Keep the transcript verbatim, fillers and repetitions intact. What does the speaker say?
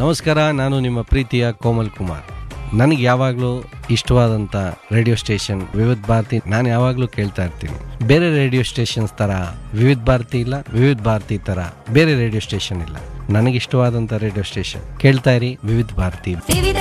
ನಮಸ್ಕಾರ, ನಾನು ನಿಮ್ಮ ಪ್ರೀತಿಯ ಕೋಮಲ್ ಕುಮಾರ್. ನನಗೆ ಯಾವಾಗಲೂ ಇಷ್ಟವಾದಂಥ ರೇಡಿಯೋ ಸ್ಟೇಷನ್ ವಿವಿಧ ಭಾರತಿ. ನಾನು ಯಾವಾಗಲೂ ಕೇಳ್ತಾ ಇರ್ತೀನಿ. ಬೇರೆ ರೇಡಿಯೋ ಸ್ಟೇಷನ್ಸ್ ಥರ ವಿವಿಧ ಭಾರತಿ ಇಲ್ಲ, ವಿವಿಧ ಭಾರತಿ ಥರ ಬೇರೆ ರೇಡಿಯೋ ಸ್ಟೇಷನ್ ಇಲ್ಲ. ನನಗಿಷ್ಟವಾದಂಥ ರೇಡಿಯೋ ಸ್ಟೇಷನ್ ಕೇಳ್ತಾ ಇರಿ, ವಿವಿಧ ಭಾರತಿ. ವಿವಿಧ